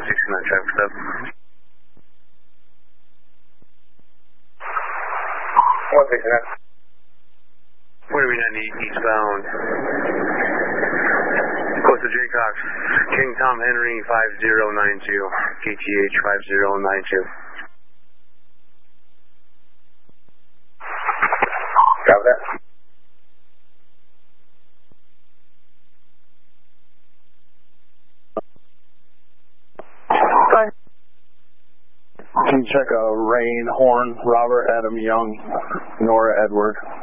169 traffic stop. 169. Where are we on eastbound? Costa Jaycox, King Tom Henry 5092, KTH 5092. Copy that. Can you check a Rain, Horn, Robert, Adam Young, Nora, Edward?